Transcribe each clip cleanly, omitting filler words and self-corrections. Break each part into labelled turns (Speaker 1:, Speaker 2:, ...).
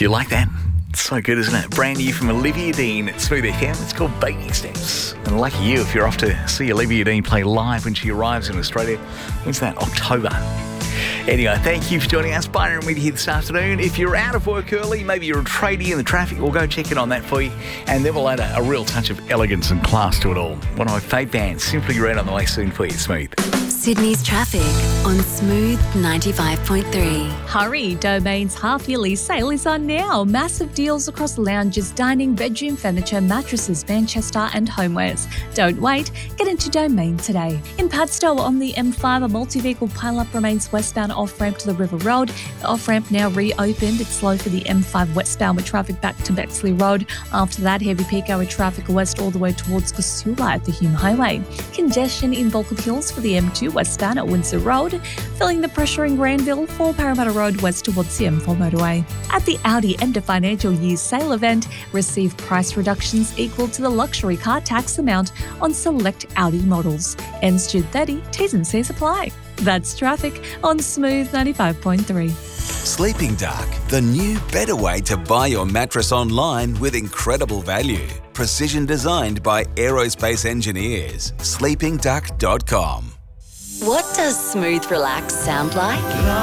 Speaker 1: Do you like that? It's so good, isn't it? Brand new from Olivia Dean at Smooth FM. It's called Baby Steps. And lucky you if you're off to see Olivia Dean play live when she arrives in Australia. When's that? October. Anyway, thank you for joining us. Byron with you here this afternoon. If you're out of work early, maybe you're a tradie in the traffic, we'll go check in on that for you. And then we'll add a real touch of elegance and class to it all. One of my favourite bands, Simply Red, on the way soon for you, Smooth.
Speaker 2: Sydney's traffic on Smooth 95.3.
Speaker 3: Hurry, Domain's half-yearly sale is on now. Massive deals across lounges, dining, bedroom furniture, mattresses, Manchester and homewares. Don't wait, get into Domain today. In Padstow on the M5, a multi-vehicle pile-up remains westbound off-ramp to the River Road. The off-ramp now reopened. It's slow for the M5 westbound with traffic back to Bexley Road. After that, heavy peak hour traffic west all the way towards Casula at the Hume Highway. Congestion in Bulk Hills for the M2 westbound at Windsor Road, filling the pressure in Granville for Parramatta Road west towards the M4 motorway. At the Audi end of financial year sale event, receive price reductions equal to the luxury car tax amount on select Audi models. Ends June 30, T's and C's apply. That's traffic on Smooth 95.3.
Speaker 4: Sleeping Dark, the new better way to buy your mattress online with incredible value. Precision designed by aerospace engineers. sleepingduck.com.
Speaker 2: What does Smooth Relax sound like?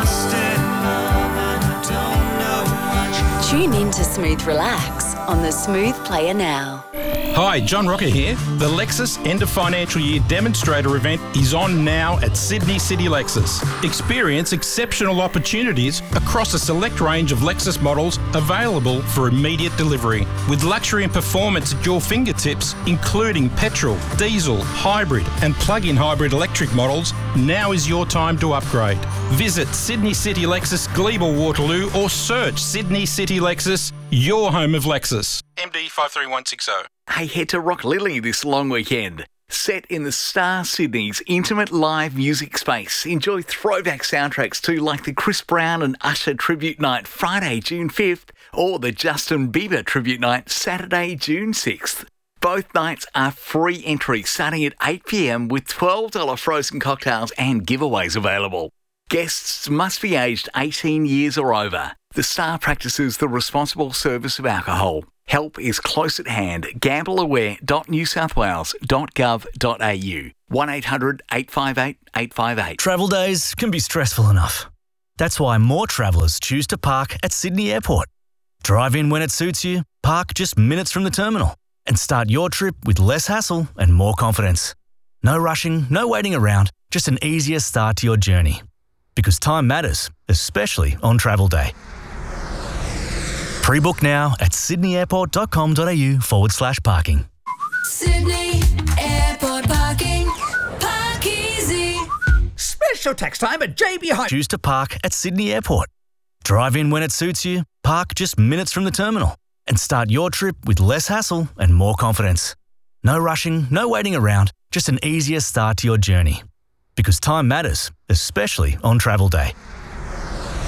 Speaker 2: Tune in to Smooth Relax on the Smooth Player now.
Speaker 5: Hi, John Rocker here. The Lexus End of Financial Year Demonstrator event is on now at Sydney City Lexus. Experience exceptional opportunities across a select range of Lexus models available for immediate delivery. With luxury and performance at your fingertips, including petrol, diesel, hybrid and plug-in hybrid electric models, now is your time to upgrade. Visit Sydney City Lexus, Glebe Waterloo or search Sydney City Lexus, your home of Lexus. MD 53160.
Speaker 1: Hey, head to Rock Lily this long weekend. Set in the Star Sydney's intimate live music space. Enjoy throwback soundtracks too, like the Chris Brown and Usher Tribute Night Friday, June 5th, or the Justin Bieber Tribute Night Saturday, June 6th. Both nights are free entry starting at 8 p.m. with $12 frozen cocktails and giveaways available. Guests must be aged 18 years or over. The Star practices the responsible service of alcohol. Help is close at hand. gambleaware.newsouthwales.gov.au 1-800-858-858.
Speaker 6: Travel days can be stressful enough. That's why more travellers choose to park at Sydney Airport. Drive in when it suits you, park just minutes from the terminal, and start your trip with less hassle and more confidence. No rushing, no waiting around, just an easier start to your journey. Because time matters, especially on travel day. Pre-book now at sydneyairport.com.au/parking.
Speaker 7: Sydney Airport parking. Park easy.
Speaker 8: Special tax time at JB Hi.
Speaker 6: Choose to park at Sydney Airport. Drive in when it suits you, park just minutes from the terminal, and start your trip with less hassle and more confidence. No rushing, no waiting around, just an easier start to your journey. Because time matters, especially on travel day.